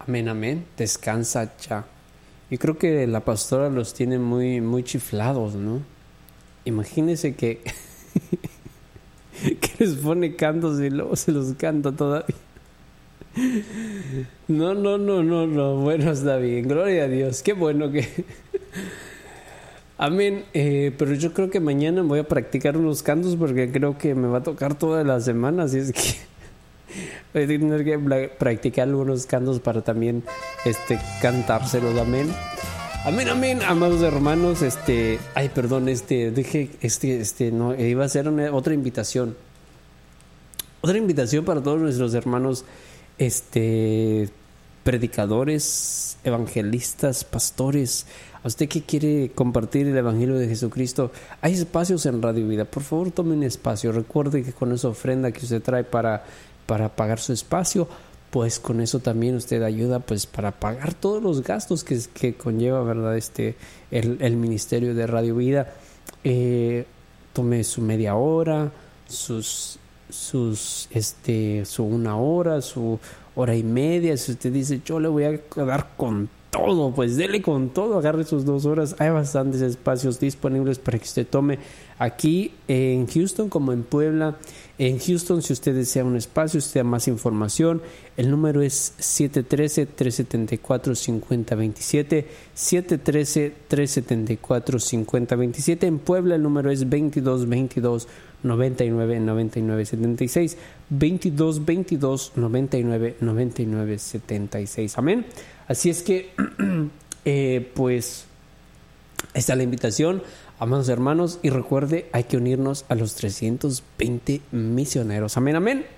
Amén, amén. Descansa ya. Yo creo que la pastora los tiene muy, muy chiflados, ¿no? Imagínense que, que les pone cantos y luego se los canta todavía. No. Bueno, está bien. Gloria a Dios. Qué bueno que... Amén. Pero yo creo que mañana voy a practicar unos cantos porque creo que me va a tocar toda la semana. Así es que voy a tener que practicar algunos cantos para también cantárselos. Amén. Amén, amén, amados hermanos. No, iba a hacer otra invitación. Otra invitación para todos nuestros hermanos, predicadores, evangelistas, pastores. A usted que quiere compartir el evangelio de Jesucristo, hay espacios en Radio Vida. Por favor, tome un espacio. Recuerde que con esa ofrenda que usted trae para pagar su espacio, pues con eso también usted ayuda pues para pagar todos los gastos que conlleva, ¿verdad? El ministerio de Radio Vida. Tome su media hora, su una hora, su hora y media. Si usted dice, yo le voy a dar con todo, pues dele con todo, agarre sus 2 horas. Hay bastantes espacios disponibles para que usted tome aquí en Houston como en Puebla. En Houston, si usted desea un espacio, si desea más información, el número es 713-374-5027, 713-374-5027. En Puebla el número es 2222-999976, 2222-999976. Amén. Así es que, pues, está la invitación, amados hermanos, y recuerde, hay que unirnos a los 320 misioneros. Amén, amén.